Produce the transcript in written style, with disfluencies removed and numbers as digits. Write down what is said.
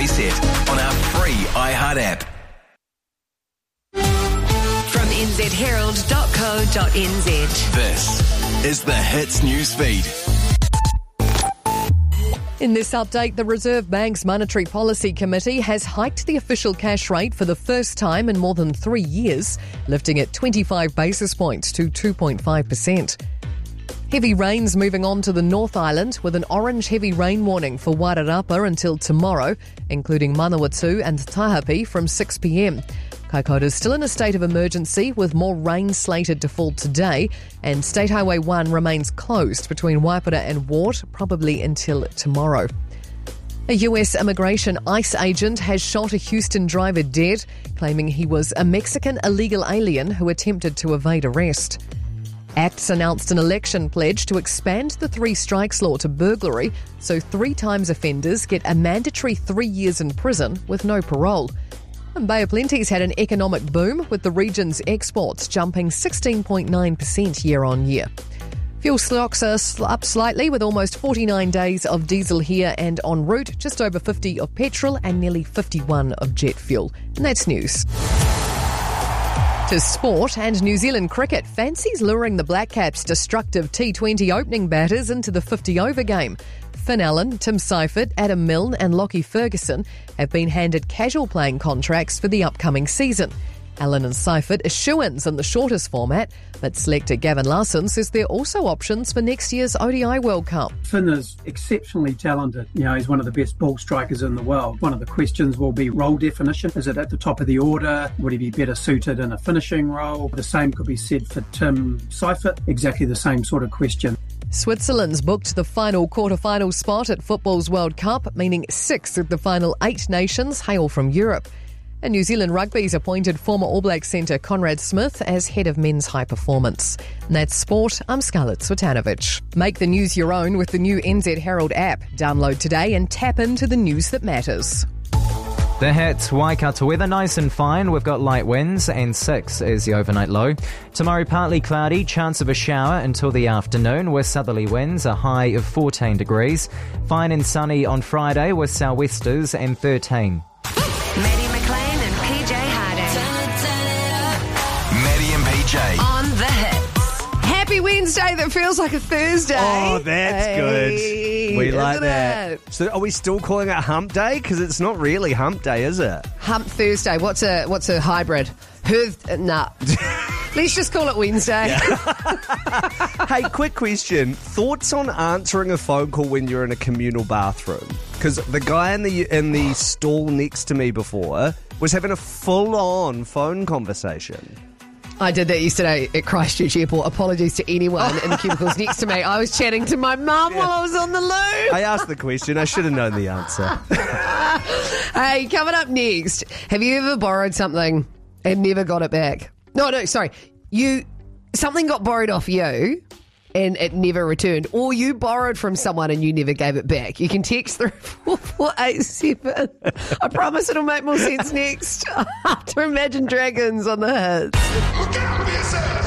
Set on our free iHeart app. From nzherald.co.nz. This is the Hits News Feed. In this update, the Reserve Bank's Monetary Policy Committee has hiked the official cash rate for the first time in more than 3 years, lifting it 25 basis points to 2.5%. Heavy rains moving on to the North Island with an orange heavy rain warning for Wairarapa until tomorrow, including Manawatu and Tahapi from 6 p.m. Kaikoura is still in a state of emergency with more rain slated to fall today, and State Highway 1 remains closed between Waipara and Ward, probably until tomorrow. A US immigration ICE agent has shot a Houston driver dead, claiming he was a Mexican illegal alien who attempted to evade arrest. ACTS announced an election pledge to expand the 3 strikes law to burglary, so 3 times offenders get a mandatory 3 years in prison with no parole. And Bay of Plenty's had an economic boom, with the region's exports jumping 16.9% year on year. Fuel stocks are up slightly, with almost 49 days of diesel here and en route, just over 50 of petrol and nearly 51 of jet fuel. And that's news. To sport, and New Zealand cricket fancies luring the Black Caps' destructive T20 opening batters into the 50-over game. Finn Allen, Tim Seifert, Adam Milne and Lockie Ferguson have been handed casual playing contracts for the upcoming season. Allen and Seifert are shoo-ins in the shortest format, but selector Gavin Larson says there are also options for next year's ODI World Cup. Finn is exceptionally talented. He's one of the best ball strikers in the world. One of the questions will be role definition. Is it at the top of the order? Would he be better suited in a finishing role? The same could be said for Tim Seifert. Exactly the same sort of question. Switzerland's booked the final quarter-final spot at football's World Cup, meaning 6 of the final 8 nations hail from Europe. And New Zealand Rugby's appointed former All Blacks centre Conrad Smith as head of men's high performance. And that's sport. I'm Scarlett Swetanovich. Make the news your own with the new NZ Herald app. Download today and tap into the news that matters. The Hits, Waikato weather nice and fine. We've got light winds and 6 is the overnight low. Tomorrow partly cloudy, chance of a shower until the afternoon with southerly winds, a high of 14 degrees. Fine and sunny on Friday with sou'westers and 13. Maddie McLean and PJ Harding. Maddie and PJ. On the Hits. Happy Wednesday that feels like a Thursday. Oh, that's good. We like Isn't that. it? So are we still calling it Hump Day? Because it's not really Hump Day, is it? Hump Thursday. What's a hybrid? Nah. Let's just call it Wednesday. Hey, quick question. Thoughts on answering a phone call when you're in a communal bathroom? Because the guy in the stall next to me before was having a full-on phone conversation. I did that yesterday at Christchurch Airport. Apologies to anyone in the cubicles next to me. I was chatting to my mum while I was on the loo. I asked the question. I should have known the answer. Hey, coming up next, have you ever borrowed something and never got it back? No, sorry. Something got borrowed off you and it never returned, or you borrowed from someone and you never gave it back. You can text through 4487. I promise it'll make more sense next after Imagine Dragons on the Hits. Look out for yourself.